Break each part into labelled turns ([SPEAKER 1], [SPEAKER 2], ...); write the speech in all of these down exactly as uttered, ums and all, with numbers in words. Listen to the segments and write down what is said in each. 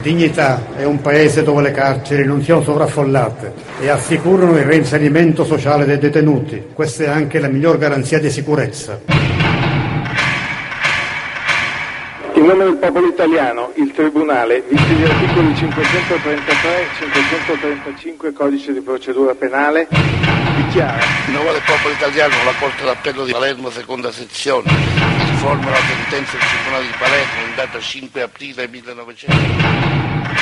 [SPEAKER 1] Dignità è un paese dove le carceri non siano sovraffollate e assicurano il reinserimento sociale dei detenuti. Questa è anche la miglior garanzia di sicurezza.
[SPEAKER 2] In nome del popolo italiano, il Tribunale, visti gli articoli cinquecentotrentatré e cinquecentotrentacinque Codice di procedura penale, dichiara:
[SPEAKER 3] in nome del popolo italiano, la Corte d'Appello di Palermo, seconda sezione, informa la sentenza del Tribunale di Palermo in data cinque aprile millenovecento.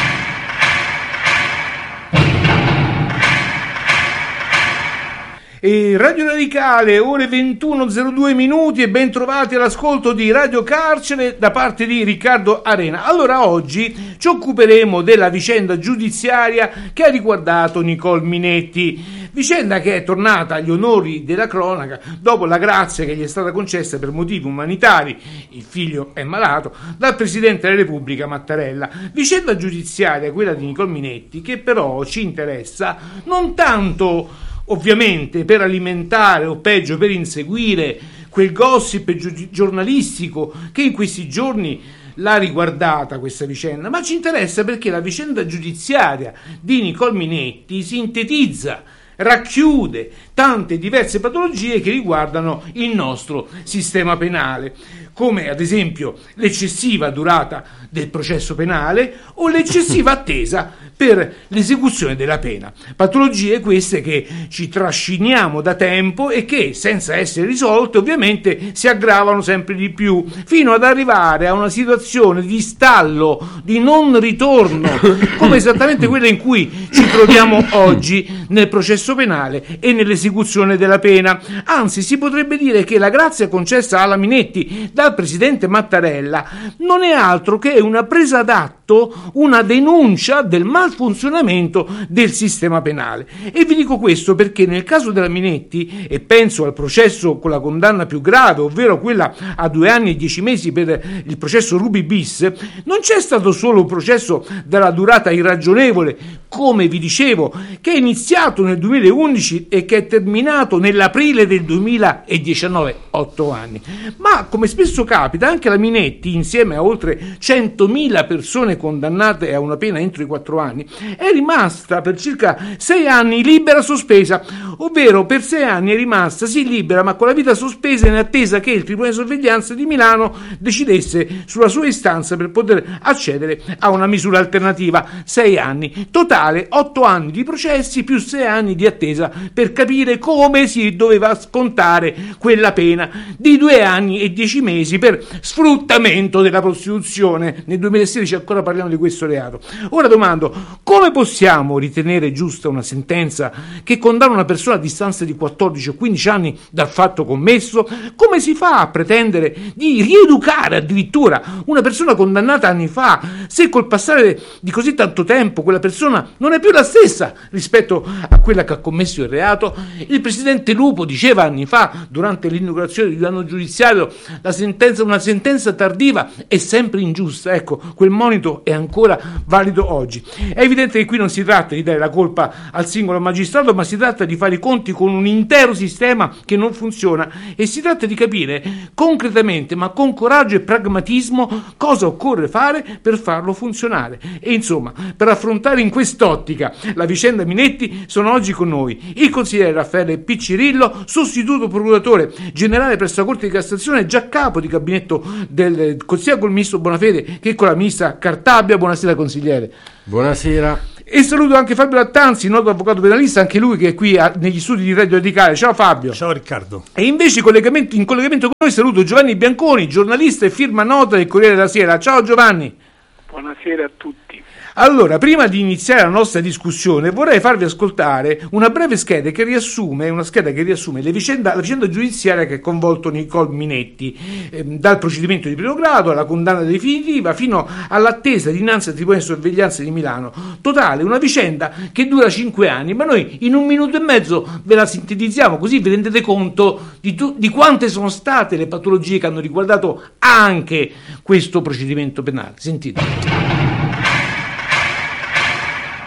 [SPEAKER 4] E Radio Radicale, ore ventuno e zero due minuti, e ben trovati all'ascolto di Radio Carcere da parte di Riccardo Arena. Allora, oggi ci occuperemo della vicenda giudiziaria che ha riguardato Nicole Minetti, vicenda che è tornata agli onori della cronaca dopo la grazia che gli è stata concessa per motivi umanitari, il figlio è malato, dal Presidente della Repubblica Mattarella. Vicenda giudiziaria, quella di Nicole Minetti, che però ci interessa non tanto ovviamente per alimentare o peggio per inseguire quel gossip giornalistico che in questi giorni l'ha riguardata questa vicenda, ma ci interessa perché la vicenda giudiziaria di Nicole Minetti sintetizza, racchiude tante diverse patologie che riguardano il nostro sistema penale, come ad esempio l'eccessiva durata del processo penale o l'eccessiva attesa per l'esecuzione della pena. Patologie queste che ci trasciniamo da tempo e che, senza essere risolte, ovviamente si aggravano sempre di più, fino ad arrivare a una situazione di stallo, di non ritorno, come esattamente quella in cui ci troviamo oggi nel processo penale e nell'esecuzione della pena. Anzi, si potrebbe dire che la grazia concessa alla Minetti dal Presidente Mattarella non è altro che una presa d'atto, una denuncia del malfunzionamento del sistema penale. E vi dico questo perché nel caso della Minetti, e penso al processo con la condanna più grave, ovvero quella a due anni e dieci mesi per il processo Ruby bis, non c'è stato solo un processo dalla durata irragionevole, come vi dicevo, che è iniziato nel duemilaundici e che è terminato nell'aprile del duemiladiciannove, otto anni, ma come spesso capita anche la Minetti, insieme a oltre centomila persone condannate a una pena entro i quattro anni, è rimasta per circa sei anni libera sospesa, ovvero per sei anni è rimasta sì libera ma con la vita sospesa in attesa che il Tribunale di Sorveglianza di Milano decidesse sulla sua istanza per poter accedere a una misura alternativa. Sei anni, totale otto anni di processi più sei anni di attesa per capire come si doveva scontare quella pena di due anni e dieci mesi per sfruttamento della prostituzione. Nel duemilasedici ancora parliamo di questo reato. Ora domando, come possiamo ritenere giusta una sentenza che condanna una persona a distanza di quattordici o quindici anni dal fatto commesso? Come si fa a pretendere di rieducare addirittura una persona condannata anni fa, se col passare di così tanto tempo quella persona non è più la stessa rispetto a quella che ha commesso il reato? Il presidente Lupo diceva anni fa, durante l'inaugurazione di un anno giudiziario, la sentenza, una sentenza tardiva è sempre ingiusta. Ecco, quel monito è ancora valido oggi. È evidente che qui non si tratta di dare la colpa al singolo magistrato, ma si tratta di fare i conti con un intero sistema che non funziona e si tratta di capire concretamente, ma con coraggio e pragmatismo, cosa occorre fare per farlo funzionare. E insomma, per affrontare in quest'ottica la vicenda Minetti, sono oggi con noi il consigliere Raffaele Piccirillo, sostituto procuratore generale presso la Corte di Cassazione, già capo di gabinetto del consigliere col ministro Bonafede che con la ministra Cartabia. Buonasera consigliere.
[SPEAKER 5] Buonasera.
[SPEAKER 4] E saluto anche Fabio Lattanzi, noto avvocato penalista, anche lui che è qui a, negli studi di Radio Radicale. Ciao Fabio.
[SPEAKER 6] Ciao Riccardo.
[SPEAKER 4] E invece collegamento, in collegamento con noi saluto Giovanni Bianconi, giornalista e firma nota del Corriere della Sera. Ciao Giovanni.
[SPEAKER 2] Buonasera a tutti.
[SPEAKER 4] Allora, prima di iniziare la nostra discussione, vorrei farvi ascoltare una breve scheda che riassume, una scheda che riassume le vicenda, la vicenda giudiziaria che ha coinvolto Nicole Minetti, eh, dal procedimento di primo grado alla condanna definitiva fino all'attesa dinanzi al Tribunale di Sorveglianza di Milano. Totale, una vicenda che dura cinque anni, ma noi in un minuto e mezzo ve la sintetizziamo, così vi rendete conto di, tu, di quante sono state le patologie che hanno riguardato anche questo procedimento penale. Sentite.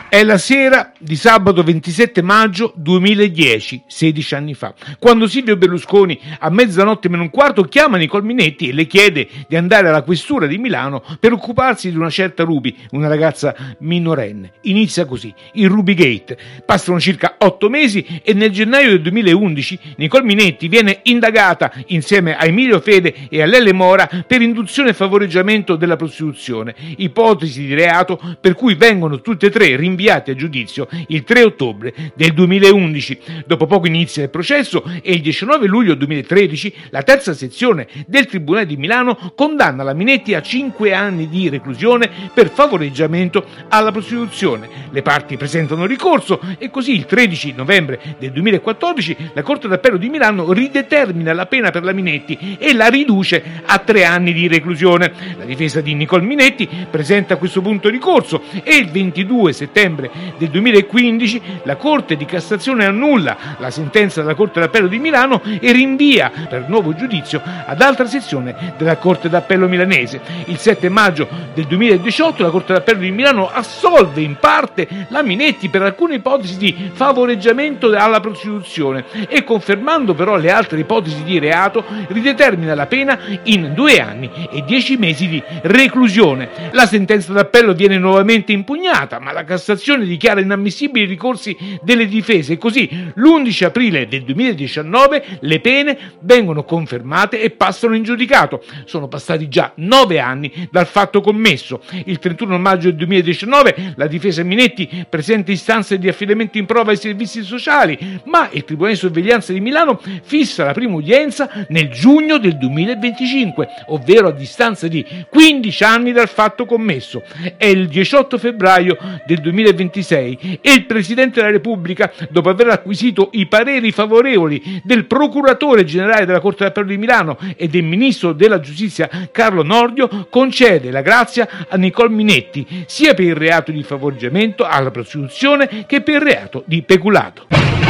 [SPEAKER 4] È la sera di sabato ventisette maggio duemiladieci, sedici anni fa, quando Silvio Berlusconi a mezzanotte meno un quarto chiama Nicole Minetti e le chiede di andare alla questura di Milano per occuparsi di una certa Ruby, una ragazza minorenne. Inizia così, il Rubygate. Passano circa otto mesi e nel gennaio del duemilaundici Nicole Minetti viene indagata insieme a Emilio Fede e a Lele Mora per induzione e favoreggiamento della prostituzione, ipotesi di reato per cui vengono tutte e tre rinviate a giudizio il tre ottobre del duemilaundici. Dopo poco inizia il processo e il diciannove luglio duemilatredici la terza sezione del Tribunale di Milano condanna la Minetti a cinque anni di reclusione per favoreggiamento alla prostituzione. Le parti presentano ricorso e così il tredici novembre del duemilaquattordici la Corte d'Appello di Milano ridetermina la pena per la Minetti e la riduce a tre anni di reclusione. La difesa di Nicole Minetti presenta a questo punto ricorso e il ventidue settembre del duemilaquindici la Corte di Cassazione annulla la sentenza della Corte d'Appello di Milano e rinvia per nuovo giudizio ad altra sezione della Corte d'Appello milanese. Il sette maggio del duemiladiciotto la Corte d'Appello di Milano assolve in parte la Minetti per alcune ipotesi di favoreggiamento alla prostituzione e, confermando però le altre ipotesi di reato, ridetermina la pena in due anni e dieci mesi di reclusione. La sentenza d'appello viene nuovamente impugnata, ma la Cassazione dichiara inammissibili i ricorsi delle difese e così l'undici aprile del duemiladiciannove le pene vengono confermate e passano in giudicato. Sono passati già nove anni dal fatto commesso. Il trentuno maggio del duemiladiciannove la difesa Minetti presenta istanze di affidamento in prova ai servizi sociali, ma il Tribunale di Sorveglianza di Milano fissa la prima udienza nel giugno del duemilaventicinque, ovvero a distanza di quindici anni dal fatto commesso. È il diciotto febbraio del duemilaventisei e il Presidente della Repubblica, dopo aver acquisito i pareri favorevoli del Procuratore Generale della Corte d'Appello di Milano e del Ministro della Giustizia Carlo Nordio, concede la grazia a Nicole Minetti sia per il reato di favoreggiamento alla prostituzione che per il reato di peculato.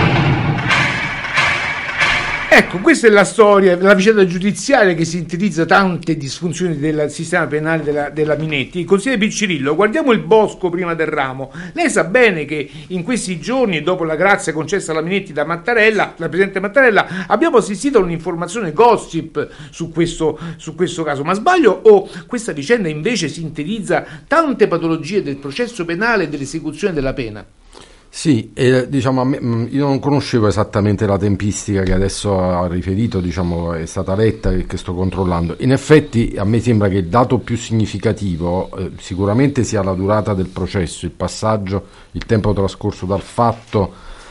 [SPEAKER 4] Ecco, questa è la storia, la vicenda giudiziaria che sintetizza tante disfunzioni del sistema penale della, della Minetti. Consigliere Piccirillo, guardiamo il bosco prima del ramo. Lei sa bene che in questi giorni, dopo la grazia concessa alla Minetti da Mattarella, la Presidente Mattarella, abbiamo assistito a un'informazione gossip su questo, su questo caso. Ma sbaglio o questa vicenda invece sintetizza tante patologie del processo penale e dell'esecuzione della pena?
[SPEAKER 5] Sì, eh, diciamo, a me, io non conoscevo esattamente la tempistica che adesso ha riferito, diciamo, è stata letta e che sto controllando. In effetti a me sembra che il dato più significativo eh, sicuramente sia la durata del processo, il passaggio, il tempo trascorso dal fatto,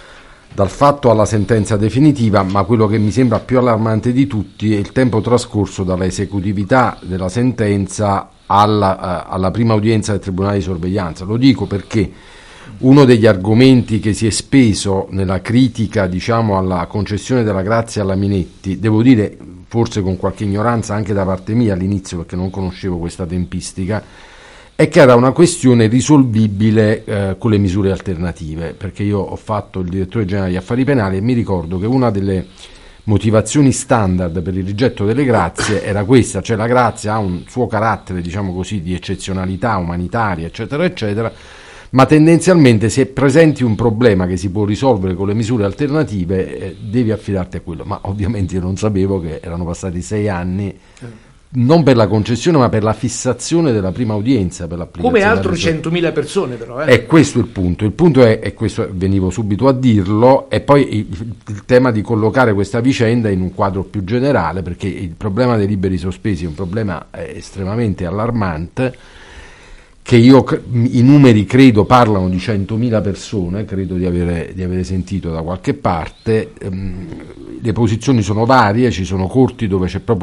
[SPEAKER 5] dal fatto alla sentenza definitiva, ma quello che mi sembra più allarmante di tutti è il tempo trascorso dalla esecutività della sentenza alla, eh, alla prima udienza del Tribunale di Sorveglianza. Lo dico perché uno degli argomenti che si è speso nella critica, diciamo, alla concessione della grazia alla Minetti, devo dire forse con qualche ignoranza anche da parte mia all'inizio perché non conoscevo questa tempistica, è che era una questione risolvibile eh, con le misure alternative, perché io ho fatto il direttore generale degli affari penali e mi ricordo che una delle motivazioni standard per il rigetto delle grazie era questa, cioè la grazia ha un suo carattere, diciamo così, di eccezionalità umanitaria, eccetera, eccetera, ma tendenzialmente se presenti un problema che si può risolvere con le misure alternative eh, devi affidarti a quello. Ma ovviamente io non sapevo che erano passati sei anni non per la concessione ma per la fissazione della prima udienza, per l'applicazione.
[SPEAKER 4] Come altro centomila persone però eh.
[SPEAKER 5] È questo il punto, il punto è, e questo venivo subito a dirlo, e poi il, il tema di collocare questa vicenda in un quadro più generale, perché il problema dei liberi sospesi è un problema eh, estremamente allarmante, che io, i numeri credo parlano di centomila persone, credo di avere, di avere sentito da qualche parte. Le posizioni sono varie, ci sono corti dove c'è proprio